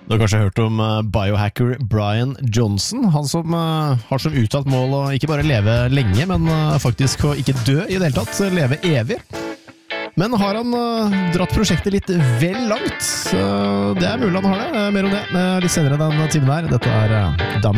Du har kanskje hørt om biohacker Brian Johnson, han som har som uttalt mål å ikke bare leve lenge, men faktisk å ikke dø i det hele tatt, leve evig. Men har han dratt prosjektet litt vel langt? Det er mulig han har det. Mer om det litt senere den timen her. Dette er Damen